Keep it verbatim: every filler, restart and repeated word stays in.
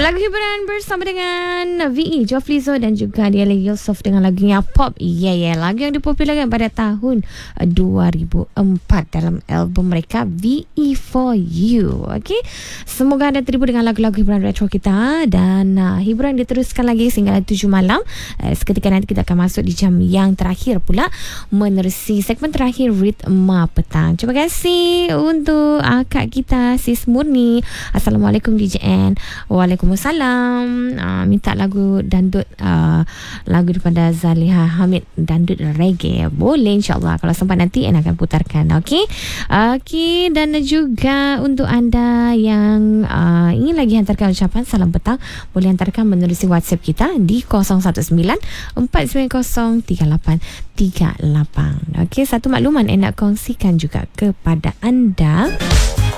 Lagu hiburan bersama dengan V E, Joe Flizzo dan juga Diala Yusof dengan lagunya Pop. Ya, yeah, ya, yeah. Lagu yang dipopularkan pada tahun dua ribu empat dalam album mereka V E For You. Okey. Semoga anda terhibur dengan lagu-lagu hiburan retro kita dan uh, hiburan diteruskan lagi sehingga tujuh malam. Uh, seketika nanti kita akan masuk di jam yang terakhir pula menerusi segmen terakhir Ritma Petang. Terima kasih untuk akak kita Sis Murni. Assalamualaikum D J N. Waalaikumsalam. Uh, minta lagu dandut, uh, lagu daripada Zaliha Hamid, dandut reggae. Boleh, insyaAllah. Kalau sempat nanti N akan putarkan. Okey. Okey. Dan juga untuk anda yang uh, ingin lagi hantarkan ucapan salam petang, boleh hantarkan menerusi WhatsApp kita di kosong satu sembilan empat sembilan kosong tiga lapan tiga lapan. Okey. Satu makluman N nak kongsikan juga kepada anda.